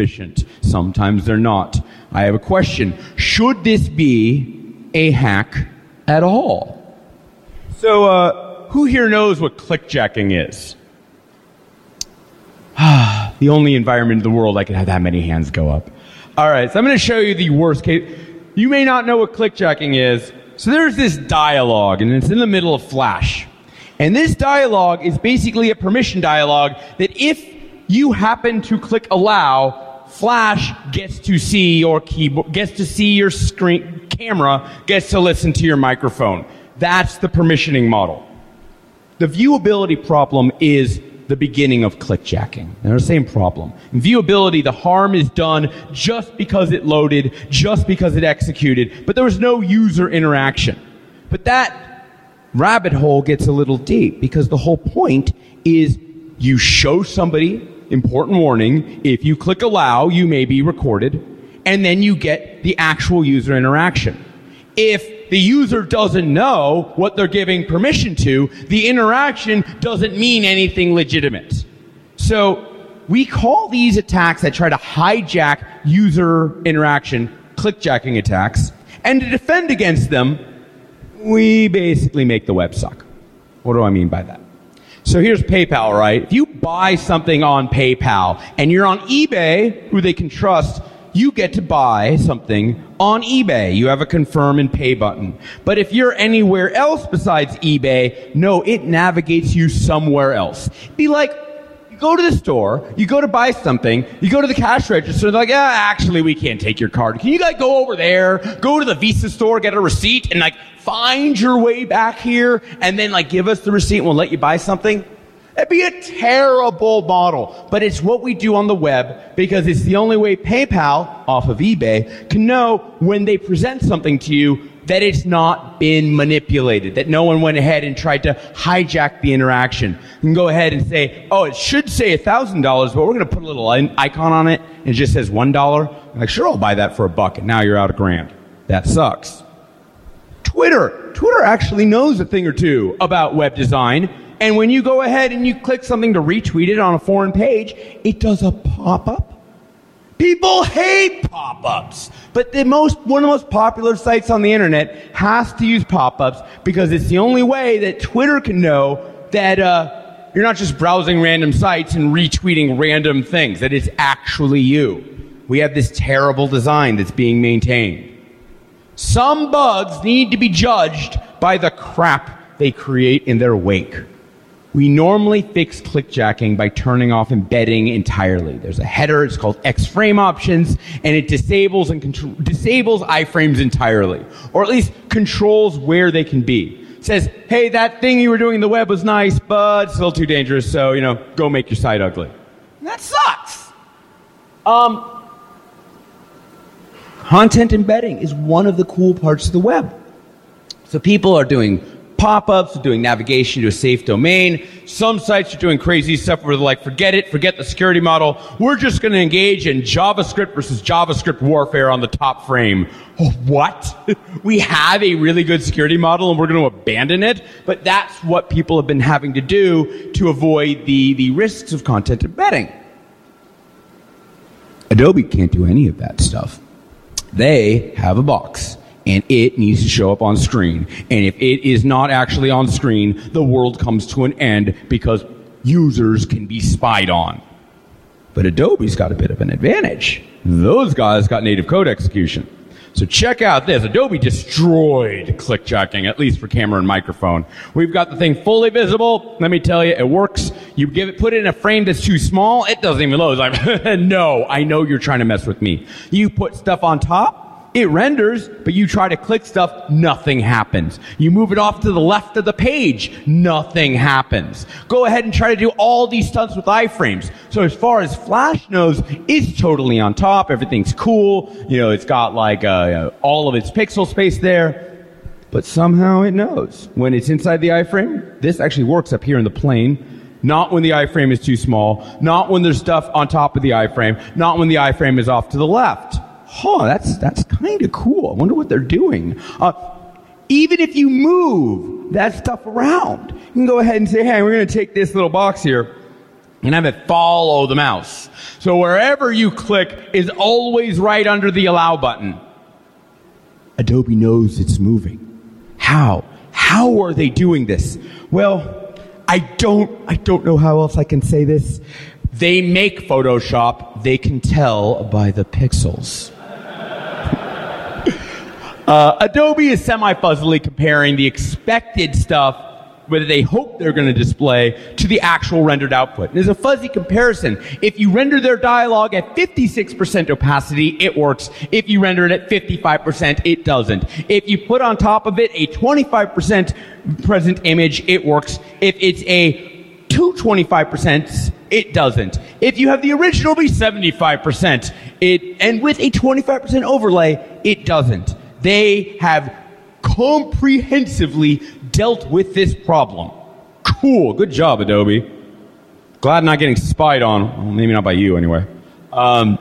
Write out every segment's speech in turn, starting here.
efficient. Sometimes they're not. I have a question. Should this be a hack at all? So, who here knows what clickjacking is? The only environment in the world I could have that many hands go up. All right, so I'm going to show you the worst case. You may not know what clickjacking is. So there's this dialogue, and it's in the middle of Flash. And this dialogue is basically a permission dialogue that if you happen to click allow, Flash gets to see your keyboard, gets to see your screen, camera, gets to listen to your microphone. That's the permissioning model. The viewability problem is the beginning of clickjacking. They're the same problem. In viewability, the harm is done just because it loaded, just because it executed, but there was no user interaction. But that rabbit hole gets a little deep because the whole point is you show somebody important warning, if you click allow, you may be recorded, and then you get the actual user interaction. If the user doesn't know what they're giving permission to, the interaction doesn't mean anything legitimate. So we call these attacks that try to hijack user interaction clickjacking attacks, and to defend against them, we basically make the web suck. What do I mean by that? So here's PayPal, right? If you buy something on PayPal and you're on eBay, who they can trust, you get to buy something on eBay. You have a confirm and pay button. But if you're anywhere else besides eBay, no, it navigates you somewhere else. Be like, you go to the store, you go to buy something, you go to the cash register, they're like, actually, we can't take your card. Can you like go over there, go to the Visa store, get a receipt, and like find your way back here, and then like give us the receipt and we'll let you buy something? That'd be a terrible model, but it's what we do on the web because it's the only way PayPal, off of eBay, can know when they present something to you that it's not been manipulated, that no one went ahead and tried to hijack the interaction. You can go ahead and say, oh, it should say $1,000, but we're going to put a little icon on it and it just says $1. I'm like, sure, I'll buy that for $1, and now you're out $1,000. That sucks. Twitter actually knows a thing or two about web design. And when you go ahead and you click something to retweet it on a foreign page, it does a pop-up. People hate pop-ups. But one of the most popular sites on the internet has to use pop-ups because it's the only way that Twitter can know that you're not just browsing random sites and retweeting random things, that it's actually you. We have this terrible design that's being maintained. Some bugs need to be judged by the crap they create in their wake. We normally fix clickjacking by turning off embedding entirely. There's a header, it's called X-frame options, and it disables iframes entirely, or at least controls where they can be. It says, hey, that thing you were doing in the web was nice, but it's a little too dangerous, so, go make your site ugly. And that sucks. Content embedding is one of the cool parts of the web. So people are doing pop-ups, doing navigation to a safe domain. Some sites are doing crazy stuff where they're like, forget the security model. We're just going to engage in JavaScript versus JavaScript warfare on the top frame. Oh, what? We have a really good security model and we're going to abandon it? But that's what people have been having to do to avoid the risks of content embedding. Adobe can't do any of that stuff. They have a box. And it needs to show up on screen. And if it is not actually on screen, the world comes to an end because users can be spied on. But Adobe's got a bit of an advantage. Those guys got native code execution. So check out this. Adobe destroyed clickjacking, at least for camera and microphone. We've got the thing fully visible. Let me tell you, it works. You put it in a frame that's too small, it doesn't even load. It's like, no, I know you're trying to mess with me. You put stuff on top, it renders, but you try to click stuff, nothing happens. You move it off to the left of the page, nothing happens. Go ahead and try to do all these stunts with iframes. So as far as Flash knows, it's totally on top, everything's cool, it's got like all of its pixel space there, but somehow it knows. When it's inside the iframe, this actually works up here in the plane, not when the iframe is too small, not when there's stuff on top of the iframe, not when the iframe is off to the left. That's kind of cool. I wonder what they're doing. Even if you move that stuff around, you can go ahead and say, hey, we're going to take this little box here, and have it follow the mouse. So wherever you click is always right under the allow button. Adobe knows it's moving. How? How are they doing this? Well, I don't know how else I can say this. They make Photoshop. They can tell by the pixels. Adobe is semi-fuzzily comparing the expected stuff, whether they hope they're going to display, to the actual rendered output. There's a fuzzy comparison. If you render their dialogue at 56% opacity, it works. If you render it at 55%, it doesn't. If you put on top of it a 25% present image, it works. If it's a 225%, it doesn't. If you have the original be 75%, and with a 25% overlay, it doesn't. They have comprehensively dealt with this problem. Cool. Good job, Adobe. Glad not getting spied on. Well, maybe not by you, anyway. I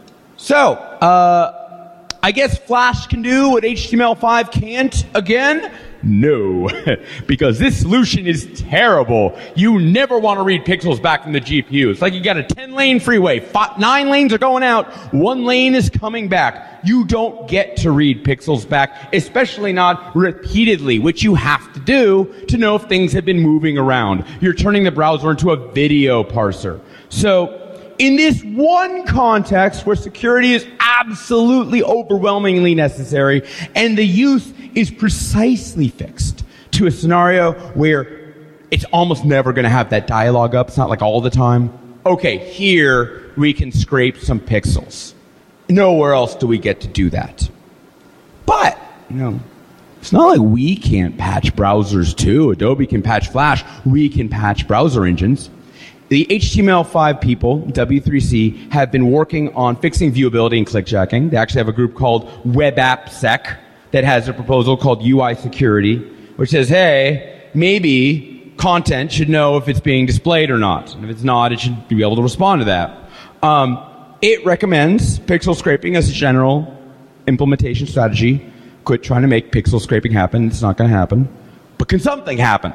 guess Flash can do what HTML5 can't again? No, because this solution is terrible. You never want to read pixels back from the GPU. It's like you got a 10-lane freeway. 9 lanes are going out. 1 lane is coming back. You don't get to read pixels back, especially not repeatedly, which you have to do to know if things have been moving around. You're turning the browser into a video parser. So, in this one context where security is absolutely overwhelmingly necessary and the use is precisely fixed to a scenario where it's almost never going to have that dialogue up, it's not like all the time. Okay, here we can scrape some pixels. Nowhere else do we get to do that. But, it's not like we can't patch browsers too. Adobe can patch Flash. We can patch browser engines. The HTML5 people, W3C, have been working on fixing viewability and clickjacking. They actually have a group called WebAppSec that has a proposal called UI Security, which says, hey, maybe content should know if it's being displayed or not. And if it's not, it should be able to respond to that. It recommends pixel scraping as a general implementation strategy. Quit trying to make pixel scraping happen. It's not going to happen. But can something happen?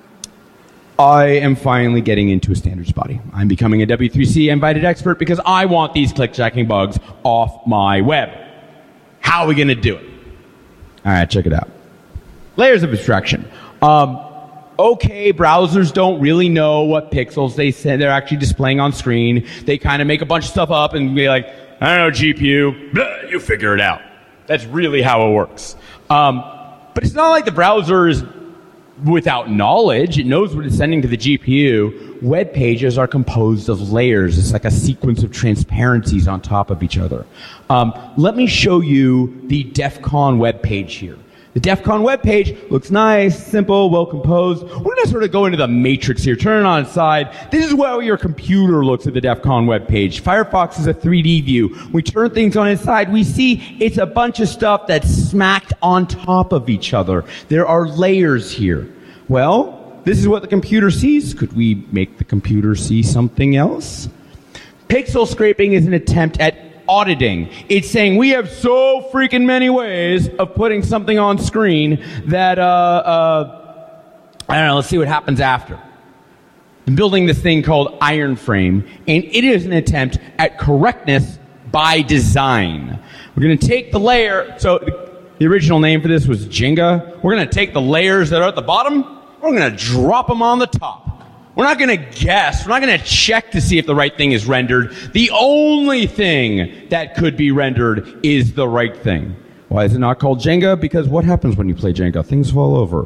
I am finally getting into a standards body. I'm becoming a W3C invited expert because I want these clickjacking bugs off my web. How are we going to do it? All right, check it out. Layers of abstraction. Okay, browsers don't really know what pixels they're actually displaying on screen. They kind of make a bunch of stuff up and be like, I don't know, GPU, blah, you figure it out. That's really how it works. But it's not like the browser is without knowledge. It knows what it's sending to the GPU. Web pages are composed of layers. It's like a sequence of transparencies on top of each other. Let me show you the DEF CON web page here. The DEF CON web page looks nice, simple, well composed. We're going to sort of go into the matrix here, turn it on its side. This is how your computer looks at the DEF CON web page. Firefox is a 3D view. We turn things on its side. We see it's a bunch of stuff that's smacked on top of each other. There are layers here. Well, this is what the computer sees. Could we make the computer see something else? Pixel scraping is an attempt at auditing. It's saying we have so freaking many ways of putting something on screen that, I don't know, let's see what happens after. I'm building this thing called Ironframe, and it is an attempt at correctness by design. We're going to take the layer, so the original name for this was Jenga. We're going to take the layers that are at the bottom, we're going to drop them on the top. We're not going to guess. We're not going to check to see if the right thing is rendered. The only thing that could be rendered is the right thing. Why is it not called Jenga? Because what happens when you play Jenga? Things fall over.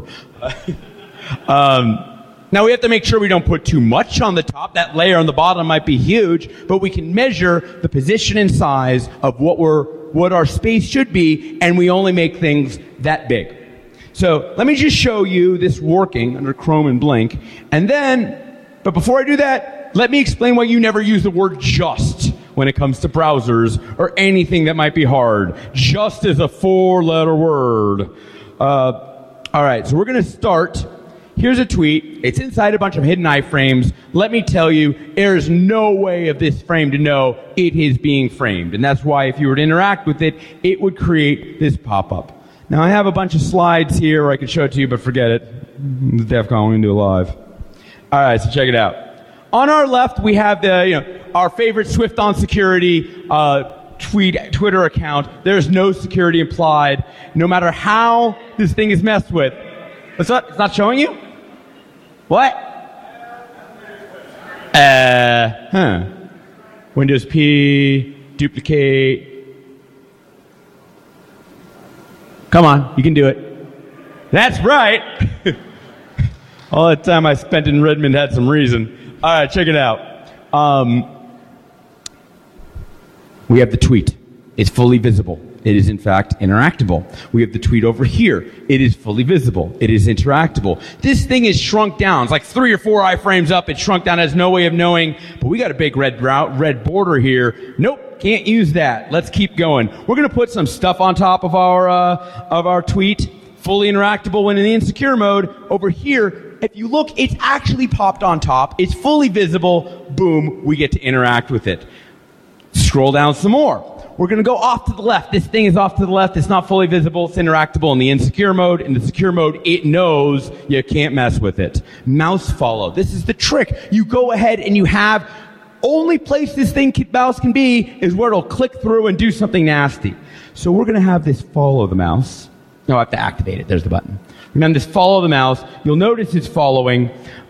Now we have to make sure we don't put too much on the top. That layer on the bottom might be huge, but we can measure the position and size of what our space should be, and we only make things that big. So let me just show you this working under Chrome and Blink. And then, but before I do that, let me explain why you never use the word just when it comes to browsers or anything that might be hard. Just is a 4-letter word. All right, so we're going to start. Here's a tweet. It's inside a bunch of hidden iframes. Let me tell you, there's no way of this frame to know it is being framed. And that's why if you were to interact with it, it would create this pop-up. Now, I have a bunch of slides here where I could show it to you, but forget it. It's DEF CON, we're going to do it live. All right, so check it out. On our left, we have our favorite Swift on security Twitter account. There's no security implied. No matter how this thing is messed with. What's that? It's not showing you? What? Windows P, duplicate. Come on, you can do it. That's right. All the time I spent in Redmond had some reason. All right, check it out. We have the tweet. It's fully visible. It is, in fact, interactable. We have the tweet over here. It is fully visible. It is interactable. This thing is shrunk down. It's like 3 or 4 iframes up. It's shrunk down. It has no way of knowing. But we got a big red border here. Nope, can't use that. Let's keep going. We're going to put some stuff on top of our tweet. Fully interactable when in the insecure mode. Over here, if you look, it's actually popped on top. It's fully visible. Boom, we get to interact with it. Scroll down some more. We're going to go off to the left. This thing is off to the left. It's not fully visible. It's interactable in the insecure mode. In the secure mode, it knows you can't mess with it. Mouse follow. This is the trick. You go ahead and you have only place this mouse can be is where it'll click through and do something nasty. So we're going to have this follow the mouse. No, I have to activate it. There's the button. Remember this follow the mouse. You'll notice it's following.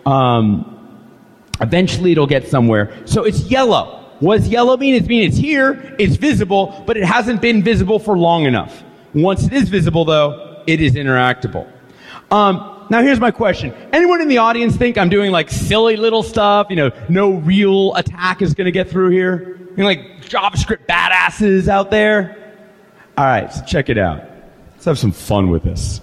Eventually it'll get somewhere. So it's yellow. What does yellow mean? It means it's here, it's visible, but it hasn't been visible for long enough. Once it is visible, though, it is interactable. Now here's my question. Anyone in the audience think I'm doing like silly little stuff? No real attack is going to get through here? Like JavaScript badasses out there? All right, so check it out. Let's have some fun with this.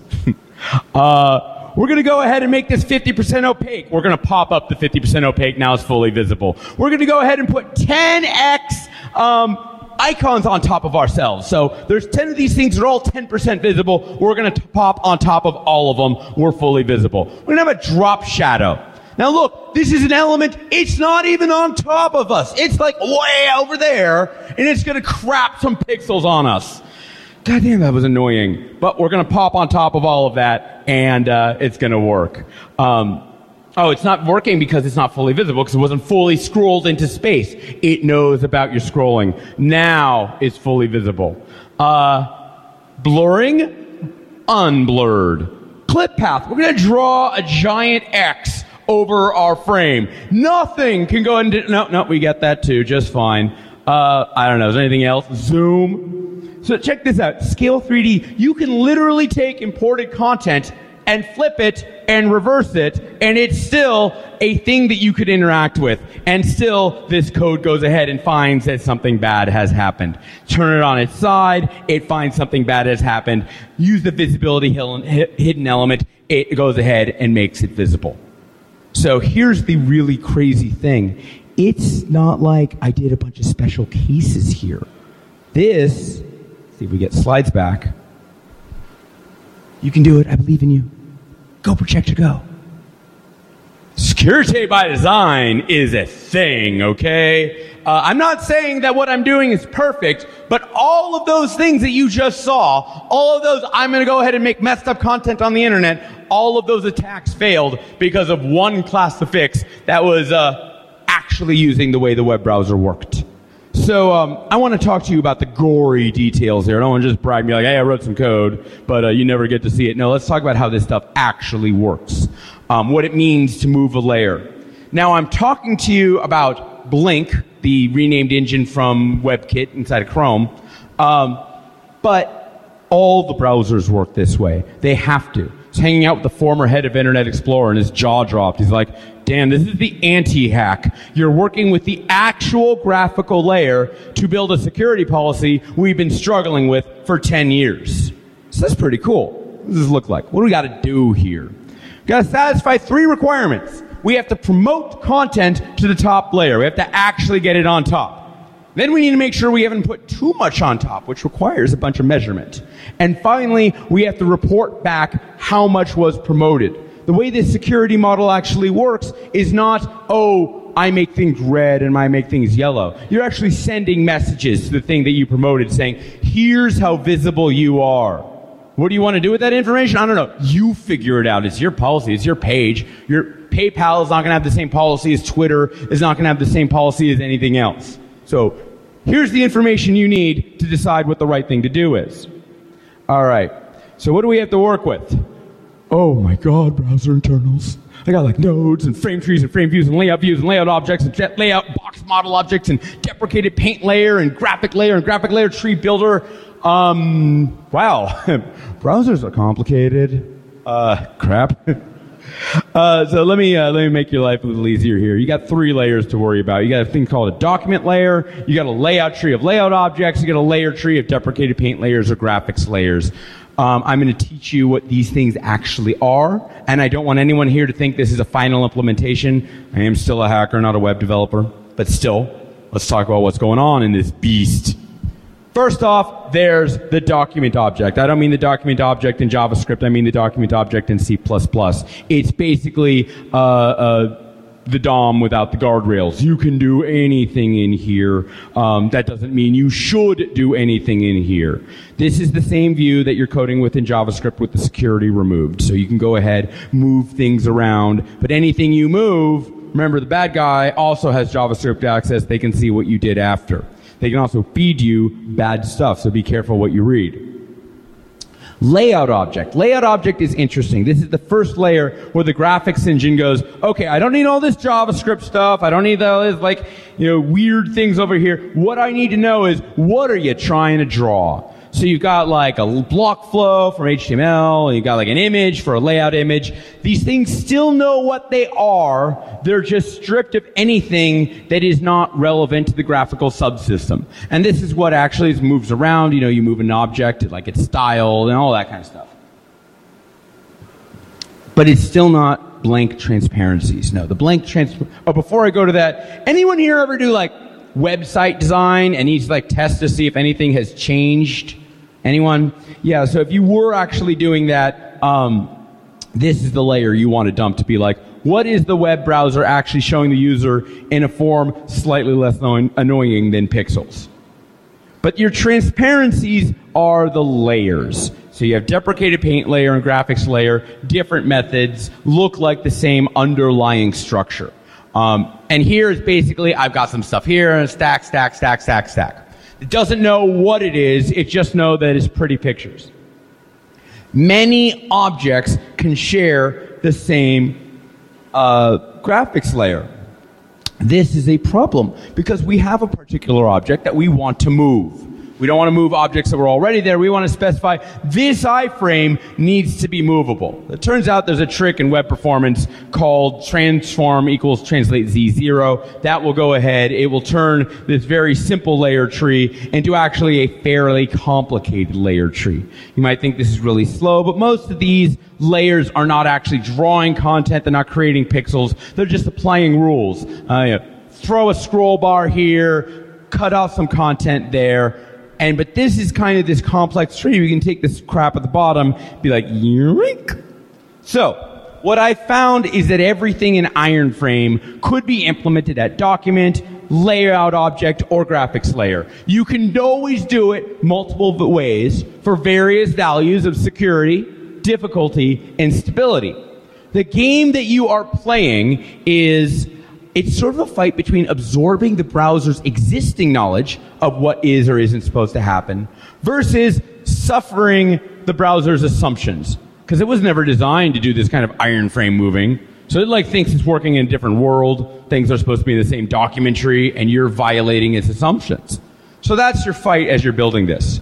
We're going to go ahead and make this 50% opaque. We're going to pop up the 50% opaque. Now it's fully visible. We're going to go ahead and put 10x icons on top of ourselves. So there's 10 of these things that are all 10% visible. We're going to pop on top of all of them. We're fully visible. We're going to have a drop shadow. Now look, this is an element. It's not even on top of us. It's like way over there, and it's going to crap some pixels on us. God damn, that was annoying. But we're going to pop on top of all of that, and it's going to work. It's not working because it's not fully visible, because it wasn't fully scrolled into space. It knows about your scrolling. Now it's fully visible. Blurring, unblurred. Clip path. We're going to draw a giant X over our frame. Nothing can go into... No, we get that too, just fine. I don't know, is there anything else? Zoom. So check this out. Scale 3D. You can literally take imported content and flip it and reverse it, and it's still a thing that you could interact with. And still, this code goes ahead and finds that something bad has happened. Turn it on its side, it finds something bad has happened. Use the visibility hidden element, it goes ahead and makes it visible. So here's the really crazy thing. It's not like I did a bunch of special cases here. This, see if we get slides back. You can do it. I believe in you. Go, Projector, go. Security by design is a thing, okay? I'm not saying that what I'm doing is perfect, but all of those things that you just saw, all of those, I'm going to go ahead and make messed up content on the internet, all of those attacks failed because of one class to fix that was actually using the way the web browser worked. So I want to talk to you about the gory details here. I don't want to just brag and be like, hey, I wrote some code, but you never get to see it. No, let's talk about how this stuff actually works, what it means to move a layer. Now, I'm talking to you about Blink, the renamed engine from WebKit inside of Chrome, but all the browsers work this way. They have to. I was hanging out with the former head of Internet Explorer, and his jaw dropped. He's like, Dan, this is the anti-hack. You're working with the actual graphical layer to build a security policy we've been struggling with for 10 years. So that's pretty cool. What does this look like? What do we got to do here? We've got to satisfy 3 requirements. We have to promote content to the top layer. We have to actually get it on top. Then we need to make sure we haven't put too much on top, which requires a bunch of measurement. And finally, we have to report back how much was promoted. The way this security model actually works is not, oh, I make things red and I make things yellow. You're actually sending messages to the thing that you promoted saying, here's how visible you are. What do you want to do with that information? I don't know. You figure it out. It's your policy. It's your page. PayPal is not going to have the same policy as Twitter, is not going to have the same policy as anything else. So here's the information you need to decide what the right thing to do is. All right. So what do we have to work with? Oh my God, browser internals. I got like nodes and frame trees and frame views and layout objects and jet layout box model objects and deprecated paint layer and graphic layer tree builder. Wow. Browsers are complicated. Crap. So let me make your life a little easier here. You got 3 layers to worry about. You got a thing called a document layer. You got a layout tree of layout objects. You got a layer tree of deprecated paint layers or graphics layers. I'm going to teach you what these things actually are, and I don't want anyone here to think this is a final implementation. I am still a hacker, not a web developer, but still, let's talk about what's going on in this beast. First off, there's the document object. I don't mean the document object in JavaScript. I mean the document object in C++. It's basically the DOM without the guardrails. You can do anything in here. That doesn't mean you should do anything in here. This is the same view that you're coding with in JavaScript with the security removed. So you can go ahead, move things around, but anything you move, remember the bad guy also has JavaScript access. They can see what you did after. They can also feed you bad stuff, so be careful what you read. Layout object. Layout object is interesting. This is the first layer where the graphics engine goes, okay, I don't need all this JavaScript stuff. I don't need all this, weird things over here. What I need to know is, what are you trying to draw? So you've got like a block flow from HTML, and you've got like an image for a layout image. These things still know what they are. They're just stripped of anything that is not relevant to the graphical subsystem. And this is what actually moves around. You move an object, like it's styled and all that kind of stuff. But it's still not blank transparencies. No, the blank before I go to that, anyone here ever do like website design and needs to like test to see if anything has changed? Anyone? Yeah, so if you were actually doing that, this is the layer you want to dump to be like, what is the web browser actually showing the user in a form slightly less annoying than pixels? But your transparencies are the layers. So you have deprecated paint layer and graphics layer, different methods, look like the same underlying structure. And here is basically, I've got some stuff here, and stack. It doesn't know what it is, it just knows that it's pretty pictures. Many objects can share the same graphics layer. This is a problem, because we have a particular object that we want to move. We don't want to move objects that were already there. We want to specify this iframe needs to be movable. It turns out there's a trick in web performance called transform equals translate z0. That will go ahead. It will turn this very simple layer tree into actually a fairly complicated layer tree. You might think this is really slow, but most of these layers are not actually drawing content. They're not creating pixels. They're just applying rules. Throw a scroll bar here, cut off some content there. But this is kind of this complex tree. We can take this crap at the bottom, be like, yoink. So, what I found is that everything in Ironframe could be implemented at document, layout object, or graphics layer. You can always do it multiple ways for various values of security, difficulty, and stability. The game that you are playing is, it's sort of a fight between absorbing the browser's existing knowledge of what is or isn't supposed to happen versus suffering the browser's assumptions. Because it was never designed to do this kind of Ironframe moving. So it thinks it's working in a different world. Things are supposed to be in the same document tree, and you're violating its assumptions. So that's your fight as you're building this.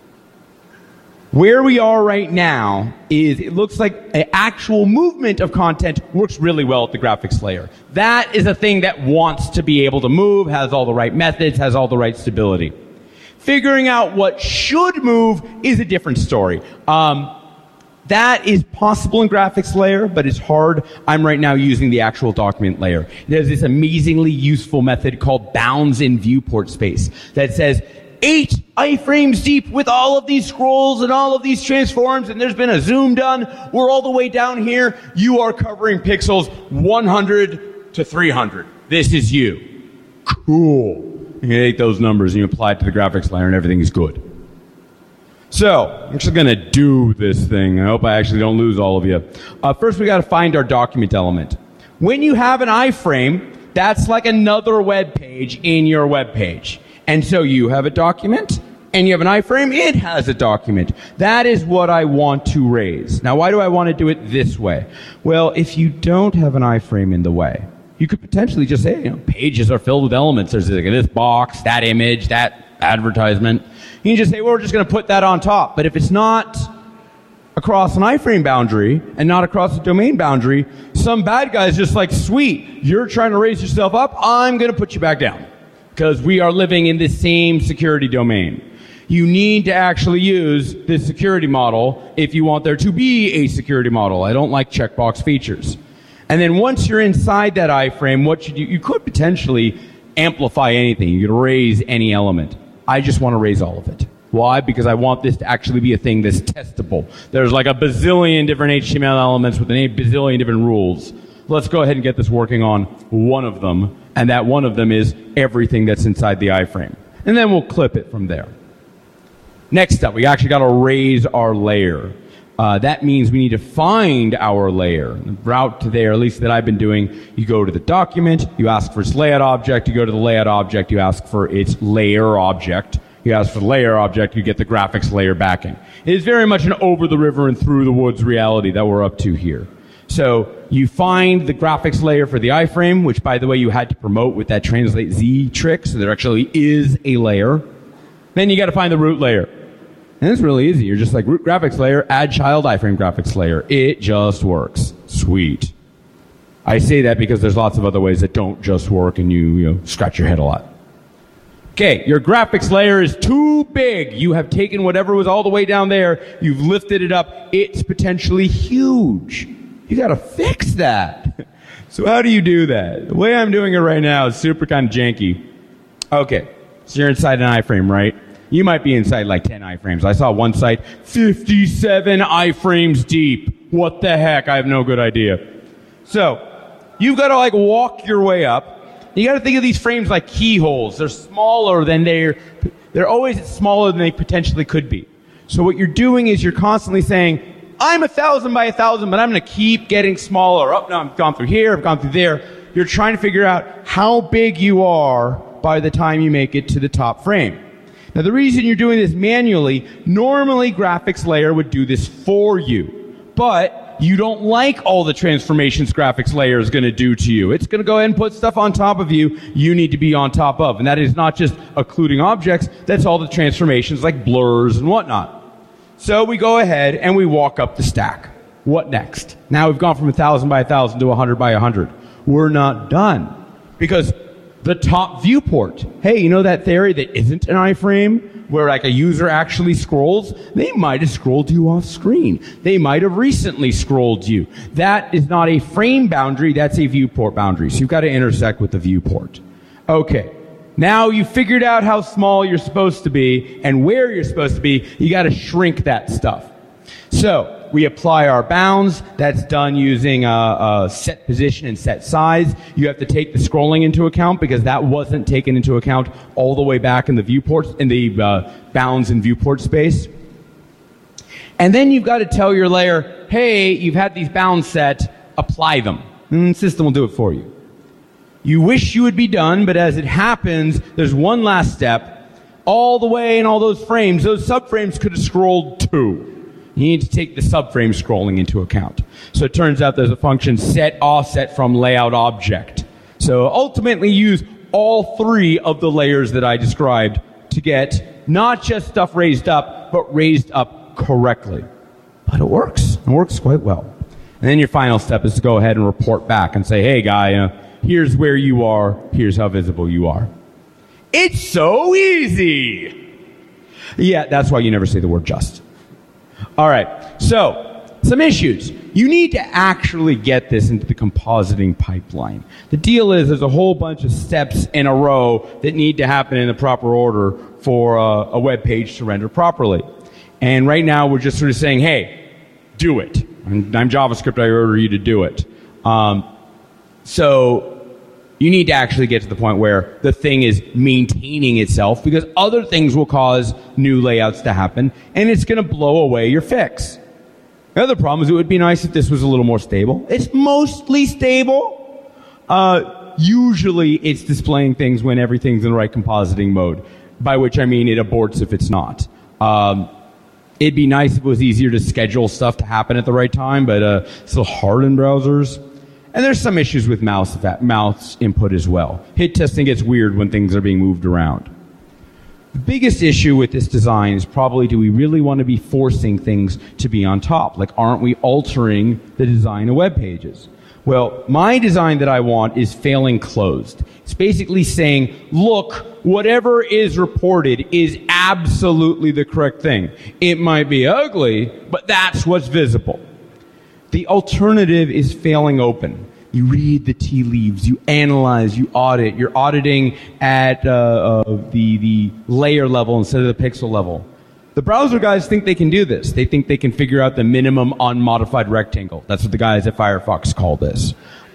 Where we are right now is it looks like an actual movement of content works really well at the graphics layer. That is a thing that wants to be able to move, has all the right methods, has all the right stability. Figuring out what should move is a different story. That is possible in graphics layer, but it's hard. I'm right now using the actual document layer. There's this amazingly useful method called bounds in viewport space that says 8 iframes deep with all of these scrolls and all of these transforms, and there's been a zoom done. We're all the way down here. You are covering pixels 100 to 300. This is you. Cool. You take those numbers and you apply it to the graphics layer and everything is good. So, I'm just going to do this thing. I hope I actually don't lose all of you. First, we got to find our document element. When you have an iframe, that's like another web page in your web page. And so you have a document, and you have an iframe, it has a document. That is what I want to raise. Now, why do I want to do it this way? Well, if you don't have an iframe in the way, you could potentially just say, pages are filled with elements. There's like this box, that image, that advertisement. You can just say, well, we're just going to put that on top. But if it's not across an iframe boundary and not across a domain boundary, some bad guy's just like, sweet, you're trying to raise yourself up, I'm going to put you back down. Because we are living in the same security domain. You need to actually use this security model if you want there to be a security model. I don't like checkbox features. And then once you're inside that iframe, what should you could potentially amplify anything. You could raise any element. I just want to raise all of it. Why? Because I want this to actually be a thing that's testable. There's like a bazillion different HTML elements with a bazillion different rules. Let's go ahead and get this working on one of them. And that one of them is everything that's inside the iframe. And then we'll clip it from there. Next up, we actually got to raise our layer. That means we need to find our layer. The route to there, at least that I've been doing, you go to the document, you ask for its layout object, you go to the layout object, you ask for its layer object. You ask for the layer object, you get the graphics layer backing. It is very much an over the river and through the woods reality that we're up to here. So you find the graphics layer for the iframe, which, by the way, you had to promote with that translate Z trick, so there actually is a layer. Then you got to find the root layer. And it's really easy. You're just like root graphics layer, add child iframe graphics layer. It just works. Sweet. I say that because there's lots of other ways that don't just work and you scratch your head a lot. Okay, your graphics layer is too big. You have taken whatever was all the way down there, you've lifted it up. It's potentially huge. You got to fix that. So how do you do that? The way I'm doing it right now is super kind of janky. Okay, so you're inside an iframe, right? You might be inside like 10 iframes. I saw one site, 57 iframes deep. What the heck? I have no good idea. So you've got to like walk your way up. You got to think of these frames like keyholes. They're smaller than they're always smaller than they potentially could be. So what you're doing is you're constantly saying, I'm 1,000 by 1,000, but I'm going to keep getting smaller. Oh, no, I've gone through here, I've gone through there. You're trying to figure out how big you are by the time you make it to the top frame. Now, the reason you're doing this manually, normally graphics layer would do this for you. But you don't like all the transformations graphics layer is going to do to you. It's going to go ahead and put stuff on top of you need to be on top of. And that is not just occluding objects, that's all the transformations like blurs and whatnot. So we go ahead and we walk up the stack. What next? Now we've gone from 1,000 by 1,000 to 100 by 100. We're not done. Because the top viewport, hey, you know that theory that isn't an iframe, where like a user actually scrolls? They might have scrolled you off screen. They might have recently scrolled you. That is not a frame boundary, that's a viewport boundary. So you've got to intersect with the viewport. Okay. Now you figured out how small you're supposed to be and where you're supposed to be. You got to shrink that stuff. So we apply our bounds. That's done using set position and set size. You have to take the scrolling into account because that wasn't taken into account all the way back in the viewports, in the bounds and viewport space. And then you've got to tell your layer, hey, you've had these bounds set, apply them. And the system will do it for you. You wish you would be done, but as it happens, there's one last step. All the way in all those frames, those subframes could have scrolled too. You need to take the subframe scrolling into account. So it turns out there's a function set offset from layout object. So ultimately use all three of the layers that I described to get not just stuff raised up, but raised up correctly. But it works. It works quite well. And then your final step is to go ahead and report back and say, hey guy, here's where you are, here's how visible you are. It's so easy! Yeah, that's why you never say the word just. Alright, so, some issues. You need to actually get this into the compositing pipeline. The deal is there's a whole bunch of steps in a row that need to happen in the proper order for a web page to render properly. And right now we're just sort of saying, hey, do it. I'm JavaScript, I order you to do it. So you need to actually get to the point where the thing is maintaining itself because other things will cause new layouts to happen and it's going to blow away your fix. The other problem is it would be nice if this was a little more stable. It's mostly stable. Usually it's displaying things when everything's in the right compositing mode, by which I mean it aborts if it's not. It'd be nice if it was easier to schedule stuff to happen at the right time, but it's still hard in browsers. And there's some issues with mouse input as well. Hit testing gets weird when things are being moved around. The biggest issue with this design is probably, do we really want to be forcing things to be on top? Like, aren't we altering the design of web pages? Well, my design that I want is failing closed. It's basically saying, look, whatever is reported is absolutely the correct thing. It might be ugly, but that's what's visible. The alternative is failing open. You read the tea leaves, you analyze, you audit. You're auditing at the layer level instead of the pixel level. The browser guys think they can do this. They think they can figure out the minimum unmodified rectangle. That's what the guys at Firefox call this.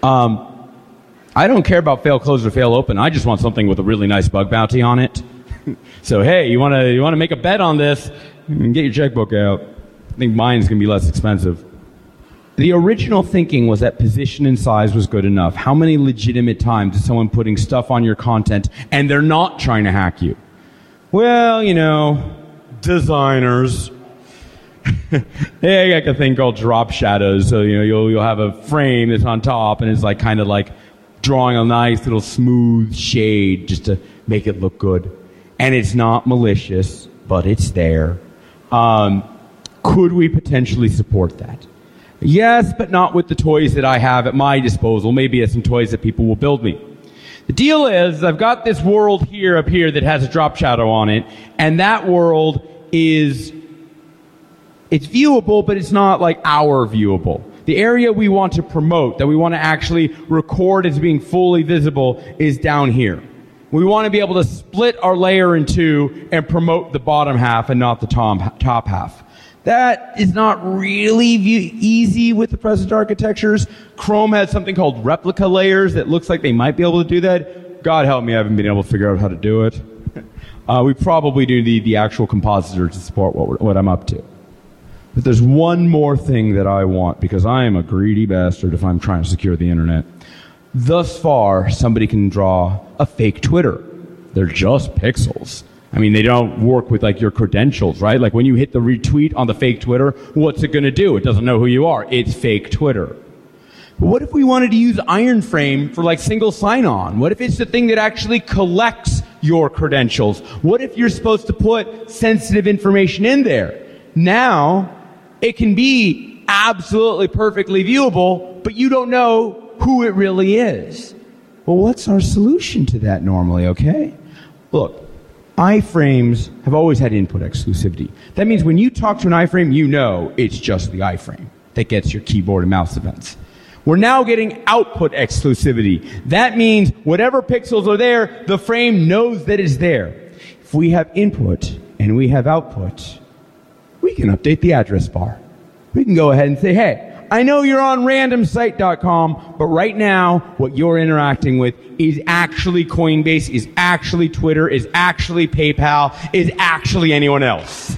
I don't care about fail closed or fail open. I just want something with a really nice bug bounty on it. So hey, you want to make a bet on this? Get your checkbook out. I think mine's going to be less expensive. The original thinking was that position and size was good enough. How many legitimate times is someone putting stuff on your content and they're not trying to hack you? Well, designers. They got a thing called drop shadows. So, you'll have a frame that's on top and it's kind of like drawing a nice little smooth shade just to make it look good. And it's not malicious, but it's there. Could we potentially support that? Yes, but not with the toys that I have at my disposal. Maybe as some toys that people will build me. The deal is, I've got this world here up here that has a drop shadow on it, and that world it's viewable, but it's not like our viewable. The area we want to promote, that we want to actually record as being fully visible, is down here. We want to be able to split our layer in two and promote the bottom half and not the top half. That is not really easy with the present architectures. Chrome has something called replica layers that looks like they might be able to do that. God help me, I haven't been able to figure out how to do it. We probably do need the actual compositor to support what I'm up to. But there's one more thing that I want, because I am a greedy bastard if I'm trying to secure the internet. Thus far, somebody can draw a fake Twitter. They're just pixels. I mean, they don't work with your credentials, right? Like when you hit the retweet on the fake Twitter, what's it going to do? It doesn't know who you are. It's fake Twitter. But what if we wanted to use Ironframe for single sign-on? What if it's the thing that actually collects your credentials? What if you're supposed to put sensitive information in there? Now, it can be absolutely perfectly viewable, but you don't know who it really is. Well, what's our solution to that normally, okay? Look. iframes have always had input exclusivity. That means when you talk to an iframe, you know it's just the iframe that gets your keyboard and mouse events. We're now getting output exclusivity. That means whatever pixels are there, the frame knows that it's there. If we have input and we have output, we can update the address bar. We can go ahead and say, hey, I know you're on randomsite.com, but right now, what you're interacting with is actually Coinbase, is actually Twitter, is actually PayPal, is actually anyone else.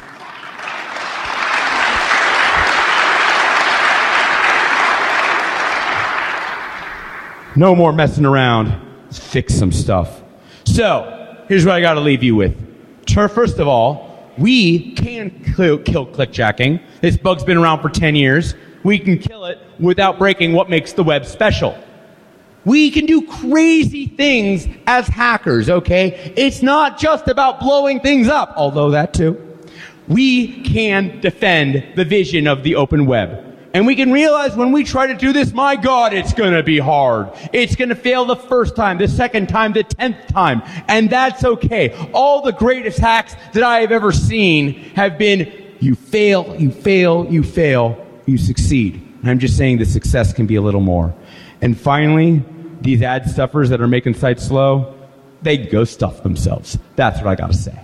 No more messing around. Let's fix some stuff. So, here's what I gotta leave you with. First of all, we can kill clickjacking. This bug's been around for 10 years. We can kill it without breaking what makes the web special. We can do crazy things as hackers, okay? It's not just about blowing things up, although that too. We can defend the vision of the open web. And we can realize when we try to do this, my God, it's going to be hard. It's going to fail the first time, the second time, the 10th time. And that's okay. All the greatest hacks that I have ever seen have been, you fail, you fail, you fail. You succeed. And I'm just saying the success can be a little more. And finally, these ad stuffers that are making sites slow, they go stuff themselves. That's what I got to say.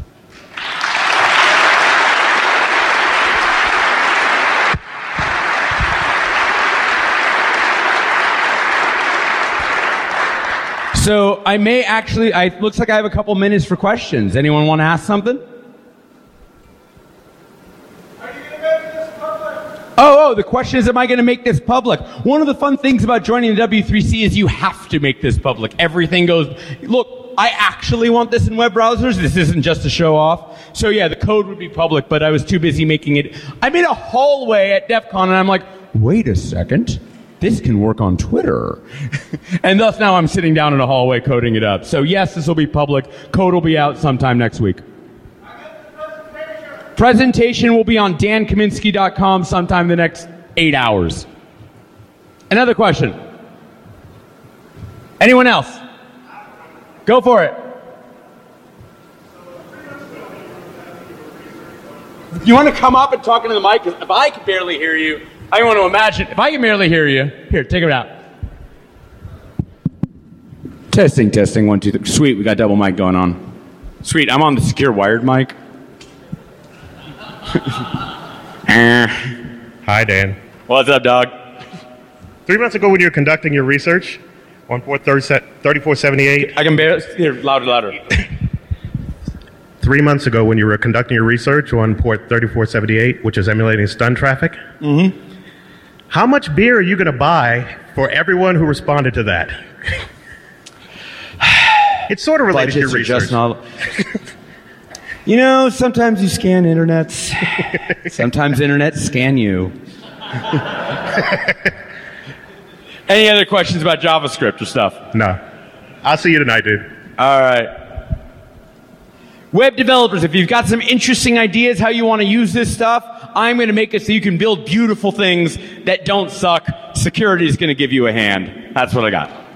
So I may actually, looks like I have a couple minutes for questions. Anyone want to ask something? Oh, the question is, am I going to make this public? One of the fun things about joining the W3C is you have to make this public. Everything goes, look, I actually want this in web browsers. This isn't just a show off. So yeah, the code would be public, but I was too busy making it. I made a hallway at DEF CON, and I'm like, wait a second. This can work on Twitter. And thus now I'm sitting down in a hallway coding it up. So yes, this will be public. Code will be out sometime next week. Presentation will be on dankaminsky.com sometime in the next 8 hours. Another question. Anyone else? Go for it. You want to come up and talk into the mic? Because if I can barely hear you, I want to imagine. If I can barely hear you, here, take it out. Testing, 1, 2, 3. Sweet, we got double mic going on. Sweet, I'm on the secure wired mic. Hi, Dan. What's up, dog? 3 months ago when you were conducting your research on port 3478... I can barely... Here, louder. 3 months ago when you were conducting your research on port 3478, which is emulating stun traffic, how much beer are you going to buy for everyone who responded to that? It's sort of related to your research. You know, sometimes you scan internets. Sometimes internets scan you. Any other questions about JavaScript or stuff? No. I'll see you tonight, dude. All right. Web developers, if you've got some interesting ideas how you want to use this stuff, I'm going to make it so you can build beautiful things that don't suck. Security is going to give you a hand. That's what I got.